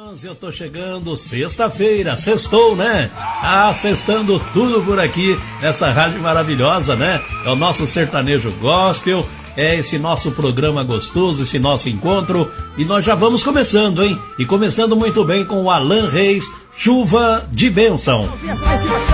11, eu tô chegando, sexta-feira, sextou, né? Sextando tudo por aqui, nessa rádio maravilhosa, né? É o nosso sertanejo gospel, é esse nosso programa gostoso, esse nosso encontro, e nós já vamos começando, hein? E começando muito bem com o Alan Reis, Chuva de Bênção.